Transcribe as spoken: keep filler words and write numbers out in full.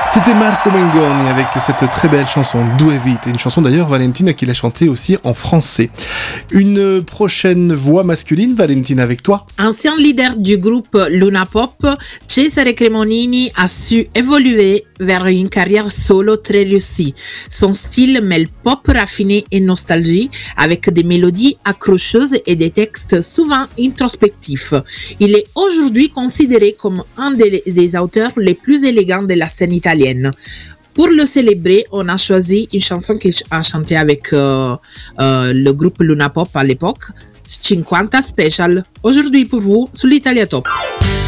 C'était Marco Mengoni avec cette très belle chanson Due Vite, une chanson d'ailleurs Valentina qu'il a chantée aussi en français. Une prochaine voix masculine, Valentina, avec toi. Ancien leader du groupe Luna Pop, Cesare Cremonini a su évoluer vers une carrière solo très réussie. Son style mêle pop raffiné et nostalgie avec des mélodies accrocheuses et des textes souvent introspectifs. Il est aujourd'hui considéré comme un des, des auteurs les plus élégants de la scène italienne. Pour le célébrer, on a choisi une chanson qu'il a chantée avec euh, euh, le groupe Luna Pop à l'époque, cinquanta Special, aujourd'hui pour vous sur l'Italia Top.